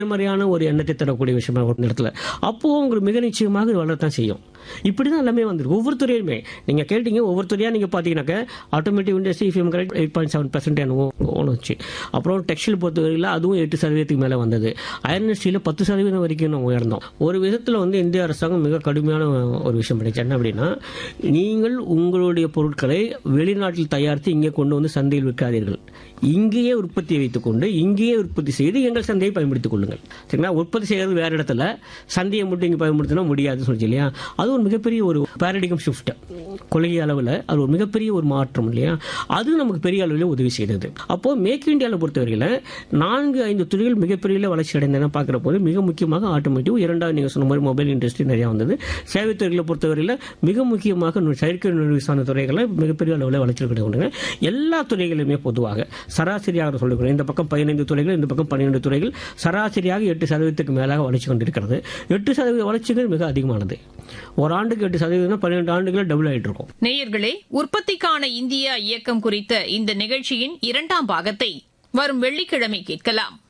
மாதிரியான ஒரு எண்ணத்தை தரக்கூடிய விஷயமா ஒரு இடத்துல அப்போ உங்களுக்கு மிக நிச்சயமாக இது வளரத்தான் செய்யும். இப்படிதான் எல்லாமே வந்துருக்கு. ஒவ்வொரு துறையுமே நீங்க கேட்டீங்க, ஒவ்வொரு துறையா நீங்க பாத்தீங்கன்னாக்க ஆட்டோமேட்டிவ் இண்டஸ்ட்ரி 8.7% என்னவோ வந்துச்சு. அப்புறம் டெக்ஸ்டைல் பொறுத்தவரையில் அதுவும் 8% மேல வந்தது. அயர்ன் இண்டஸ்ட்ரியில 10% வரைக்கும் நம்ம உயர்ந்தோம். ஒரு விதத்துல இந்திய அரசாங்கம் மிக கடுமையான ஒரு விஷயம் பண்ணிச்சு. என்ன அப்படின்னா, நீங்கள் உங்களுடைய பொருட்களை வெளிநாட்டில் தயாரித்து இங்கே கொண்டு வந்து சந்தையில் விற்காதீர்கள். இங்கேயே உற்பத்தியை வைத்துக் கொண்டு இங்கேயே உற்பத்தி செய்து எங்கள் சந்தையை பயன்படுத்திக் கொள்ளுங்கள். சரிங்களா? உற்பத்தி செய்யறது வேற இடத்துல, சந்தையை மட்டும் இங்க பயன்படுத்தினா முடியாதுன்னு சொல்லி இல்லையா? அது ஒரு மிகப்பெரிய ஒரு பாரடிகம் ஷிஃப்ட். கொள்கை அளவில் அது ஒரு மிகப்பெரிய ஒரு மாற்றம் இல்லையா? அது நமக்கு பெரிய அளவில் உதவி செய்தது. அப்போ மேக் இந்தியாவில் பொறுத்தவரையில் 4-5 துறைகள் மிகப்பெரிய வளர்ச்சி அடைந்தன பார்க்கிற போது மிக முக்கியமாக ஆட்டோமேட்டிவ், இரண்டாவது நீங்க சொன்ன மாதிரி மொபைல் இண்டஸ்ட்ரி நிறைய வந்தது. சேவை துறைகளை பொறுத்தவரையில் மிக முக்கியமாக செயற்கை நுண்ணறிவு சார்ந்த துறைகளை மிகப்பெரிய அளவில் வளர்ச்சி கிடைக்கின்றன. எல்லா துறைகளுமே பொதுவாக சராசரியாக சொல்லுகிறேன், இந்த பக்கம் 15 துறைகள், இந்த பக்கம் 12 துறைகள், சராசரியாக 8% மேலாக வளர்ச்சி கொண்டிருக்கிறது. 8% வளர்ச்சிகள் மிக அதிகமானது. ஒரு ஆண்டுக்கு 8%, 12 ஆண்டுகள் டபுள் ஆயிட்டு இருக்கும். நேயர்களே, உற்பத்திக்கான இந்தியா இயக்கம் குறித்த இந்த நிகழ்ச்சியின் 2ஆம் பாகத்தை வரும் வெள்ளிக்கிழமை கேட்கலாம்.